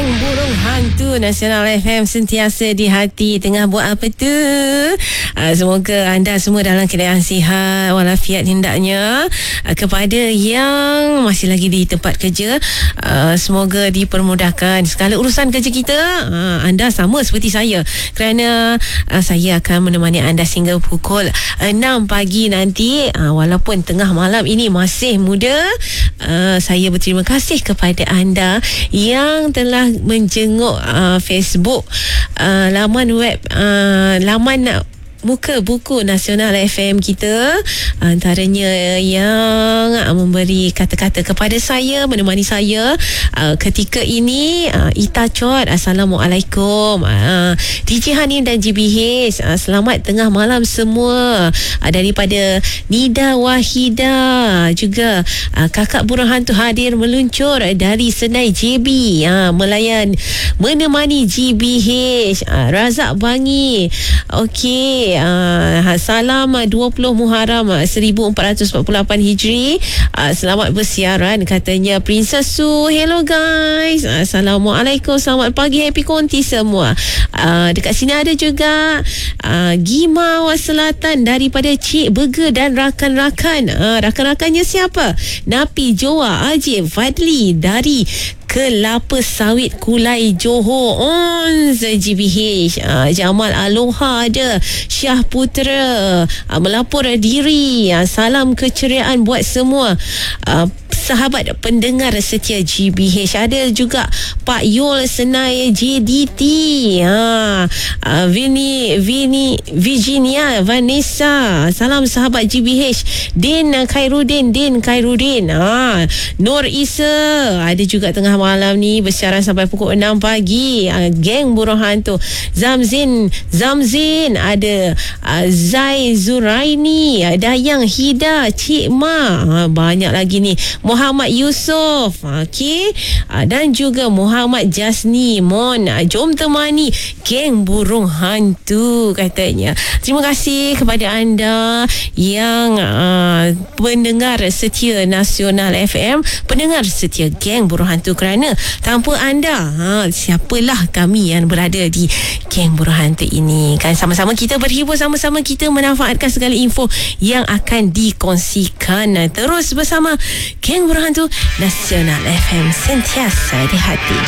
Geng Burung Hantu Nasional FM sentiasa di hati. Tengah buat apa tu? Semoga anda semua dalam keadaan sihat walafiat hendaknya. Kepada yang masih lagi di tempat kerja, semoga dipermudahkan segala urusan kerja kita. Anda sama seperti saya, kerana saya akan menemani anda sehingga pukul 6 pagi nanti. Walaupun tengah malam ini masih muda, saya berterima kasih kepada anda yang telah menjenguk Facebook, laman web, laman muka buku Nasional FM kita, antaranya yang memberi kata-kata kepada saya, menemani saya ketika ini. Ita Chot, Assalamualaikum. DJ Hanim dan GBH, selamat tengah malam semua. Daripada Nida Wahida, juga Kakak Burung Hantu hadir meluncur dari Senai JB, menemani GBH. Razak Bangi, okey. Salam 20 Muharram 1448 Hijri. Selamat bersiaran, katanya Princess Su. Hello guys, Assalamualaikum, selamat pagi, happy konti semua. Dekat sini ada juga Gima Selatan daripada Cik Burger dan rakan-rakan. Rakan-rakannya siapa? Napi, Joa, Ajib, Fadli dari Kelapa Sawit Kulai Johor. GBH. Jamal Aloha ada. Syah Putra melapor diri. Salam keceriaan buat semua sahabat pendengar setia GBH. Ada juga Pak Yul Senai JDT, Virginia Vanessa. Salam sahabat GBH. Din Khairuddin, Nur Isa ada juga tengah malam ni bersiaran sampai pukul 6 pagi. Geng Burung Hantu. Zamzin ada. Zai Zuraini, Dayang Hida, Cik Ma, banyak lagi ni. Muhammad Yusof, okey, dan juga Muhammad Jasni Mon. Jom temani Geng Burung Hantu, katanya. Terima kasih kepada anda yang pendengar setia Nasional FM, pendengar setia Geng Burung Hantu, kerana tanpa anda, siapalah kami yang berada di Geng Burung Hantu ini. Kan sama-sama kita berhibur, sama-sama kita memanfaatkan segala info yang akan dikongsikan. Terus bersama Geng Burung Hantu Nasional FM, sentiasa di hati.